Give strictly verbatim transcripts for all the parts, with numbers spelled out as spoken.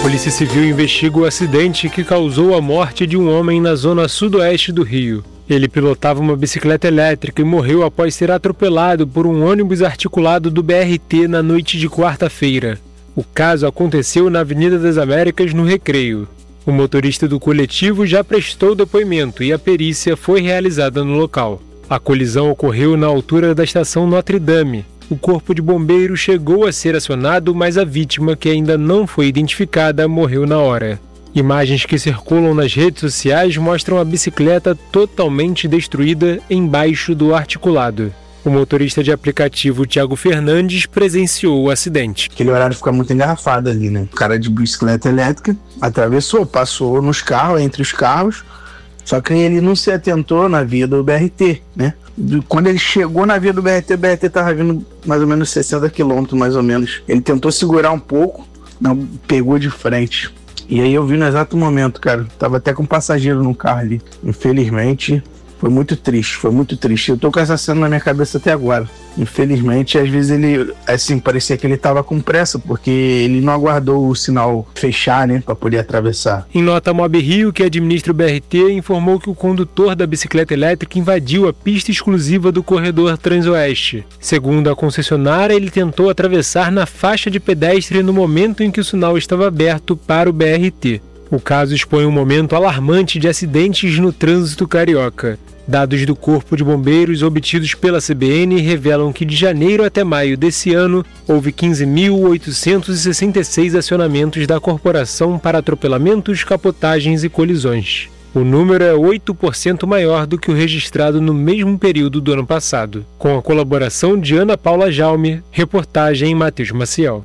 Polícia Civil investiga o acidente que causou a morte de um homem na zona sudoeste do Rio. Ele pilotava uma bicicleta elétrica e morreu após ser atropelado por um ônibus articulado do B R T na noite de quarta-feira. O caso aconteceu na Avenida das Américas, no Recreio. O motorista do coletivo já prestou depoimento e a perícia foi realizada no local. A colisão ocorreu na altura da estação Notre Dame. O corpo de bombeiro chegou a ser acionado, mas a vítima, que ainda não foi identificada, morreu na hora. Imagens que circulam nas redes sociais mostram a bicicleta totalmente destruída embaixo do articulado. O motorista de aplicativo Thiago Fernandes presenciou o acidente. Aquele horário fica muito engarrafado ali, né? O cara de bicicleta elétrica atravessou, passou nos carros, entre os carros, só que ele não se atentou na via do B R T, né? Quando ele chegou na via do B R T, o B R T estava vindo mais ou menos sessenta quilômetros, mais ou menos. Ele tentou segurar um pouco, não, pegou de frente. E aí eu vi no exato momento, cara, tava até com um passageiro no carro ali. Infelizmente, foi muito triste, foi muito triste. Eu tô com essa cena na minha cabeça até agora. Infelizmente, às vezes ele, assim, parecia que ele tava com pressa, porque ele não aguardou o sinal fechar, né, para poder atravessar. Em nota, a Mob Rio, que administra o B R T, informou que o condutor da bicicleta elétrica invadiu a pista exclusiva do corredor Transoeste. Segundo a concessionária, ele tentou atravessar na faixa de pedestre no momento em que o sinal estava aberto para o B R T. O caso expõe um momento alarmante de acidentes no trânsito carioca. Dados do Corpo de Bombeiros obtidos pela C B N revelam que de janeiro até maio desse ano houve quinze mil oitocentos e sessenta e seis acionamentos da corporação para atropelamentos, capotagens e colisões. O número é oito por cento maior do que o registrado no mesmo período do ano passado. Com a colaboração de Ana Paula Jaume, reportagem Matheus Maciel.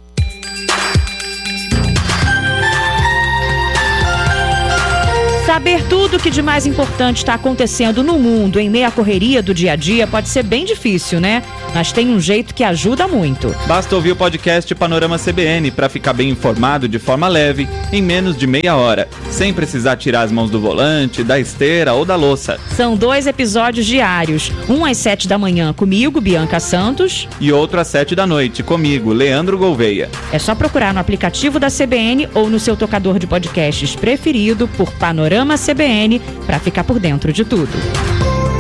Saber tudo o que de mais importante está acontecendo no mundo em meio à correria do dia a dia pode ser bem difícil, né? Mas tem um jeito que ajuda muito. Basta ouvir o podcast Panorama C B N para ficar bem informado de forma leve, em menos de meia hora, sem precisar tirar as mãos do volante, da esteira ou da louça. São dois episódios diários, um às sete da manhã comigo, Bianca Santos, e outro às sete da noite comigo, Leandro Gouveia. É só procurar no aplicativo da C B N ou no seu tocador de podcasts preferido por Panorama C B N para ficar por dentro de tudo.